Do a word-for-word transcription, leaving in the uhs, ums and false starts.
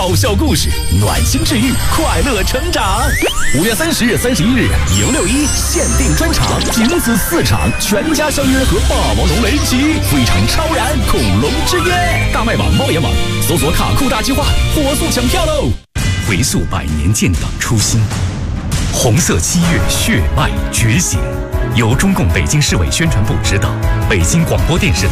爆笑故事，暖心治愈，快乐成长。五月三十日、三十一日，赢六一限定专场，仅此四场，全家相约和霸王龙雷齐一场超燃恐龙之约。大麦网、猫眼网搜索卡酷大计划，火速抢票喽！ 回溯百年建党初心，红色七月血脉觉醒。由中共北京市委宣传部指导，北京广播电视。